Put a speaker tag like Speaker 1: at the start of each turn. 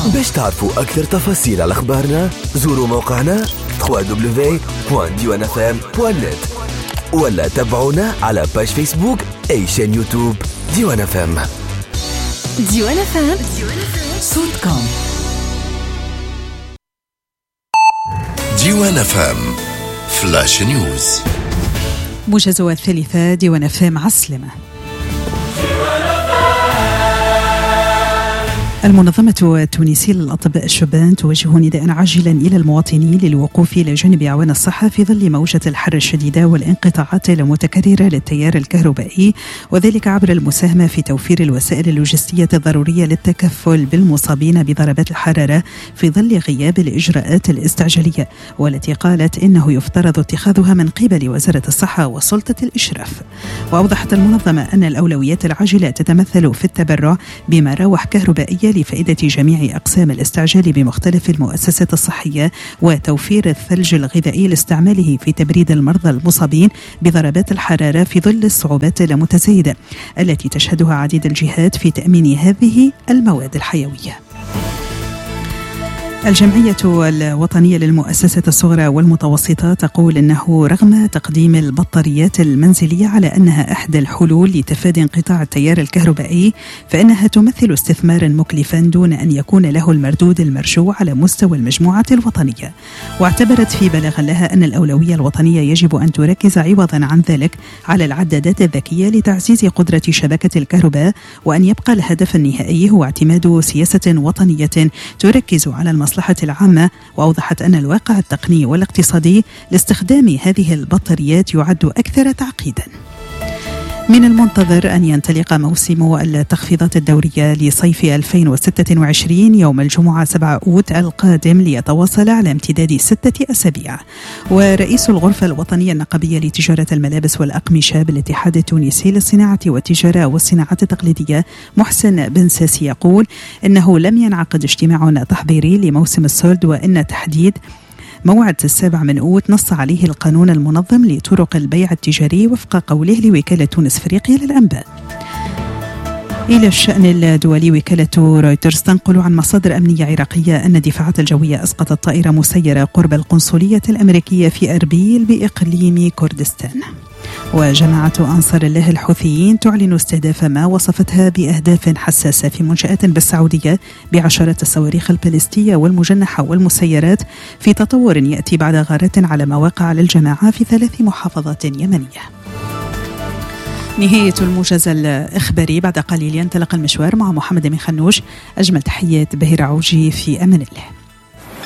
Speaker 1: باش تعرفوا أكثر تفاصيل على أخبارنا زوروا موقعنا www.diwanfm.net ولا تابعونا على باج فيسبوك أي شان يوتيوب ديوان FM.
Speaker 2: ديوان FM صوتكم.
Speaker 3: ديوان FM فلاش نيوز.
Speaker 4: موجز الثالثة ديوان FM عسلمة. المنظمة التونسية للأطباء الشبان توجه نداء عاجلا إلى المواطنين للوقوف إلى جانب أعوان الصحة في ظل موجة الحر الشديدة والانقطاعات المتكررة للتيار الكهربائي، وذلك عبر المساهمة في توفير الوسائل اللوجستية الضرورية للتكفل بالمصابين بضربات الحرارة في ظل غياب الإجراءات الاستعجالية، والتي قالت إنه يفترض اتخاذها من قبل وزارة الصحة وسلطة الإشراف. وأوضحت المنظمة أن الأولويات العاجلة تتمثل في التبرع بمراوح كهربائية لفائدة جميع أقسام الاستعجال بمختلف المؤسسات الصحية، وتوفير الثلج الغذائي لاستعماله في تبريد المرضى المصابين بضربات الحرارة في ظل الصعوبات المتزايدة التي تشهدها عديد الجهات في تأمين هذه المواد الحيوية. الجمعية الوطنية للمؤسسات الصغرى والمتوسطة تقول إنه رغم تقديم البطاريات المنزلية على أنها إحدى الحلول لتفادي انقطاع التيار الكهربائي، فإنها تمثل استثمارا مكلفا دون أن يكون له المردود المرجو على مستوى المجموعة الوطنية. واعتبرت في بلاغ لها أن الأولوية الوطنية يجب أن تركز عوضا عن ذلك على العدادات الذكية لتعزيز قدرة شبكة الكهرباء، وأن يبقى الهدف النهائي هو اعتماد سياسة وطنية تركز على المصلحة العامة. وأوضحت أن الواقع التقني والاقتصادي لاستخدام هذه البطاريات يعد أكثر تعقيدا. من المنتظر أن ينطلق موسم التخفيضات الدورية لصيف 2026 يوم الجمعة 7 أوت القادم ليتواصل على امتداد 6 أسابيع. ورئيس الغرفة الوطنية النقابية لتجارة الملابس والأقمشة بالاتحاد التونسي للصناعة والتجارة والصناعات التقليدية محسن بن ساسي يقول إنه لم ينعقد اجتماع تحضيري لموسم الصلد، وإن تحديد موعد 7 أوت نص عليه القانون المنظم لطرق البيع التجاري وفق قوله لوكالة تونس أفريقيا للأنباء. إلى الشأن الدولي، وكالة رويترز تنقل عن مصادر أمنية عراقية أن الدفاعات الجوية أسقطت طائرة مسيرة قرب القنصلية الأمريكية في أربيل بإقليم كردستان. وجماعة أنصار الله الحوثيين تعلن استهداف ما وصفتها بأهداف حساسة في منشآت بالسعودية بعشرات الصواريخ البالستية والمجنحة والمسيرات، في تطور يأتي بعد غارات على مواقع للجماعة في 3 محافظات يمنية. نهاية الموجز الإخباري. بعد قليل ينطلق المشوار مع محمد بن خنوش. أجمل تحيات بهير عوجي، في أمان الله.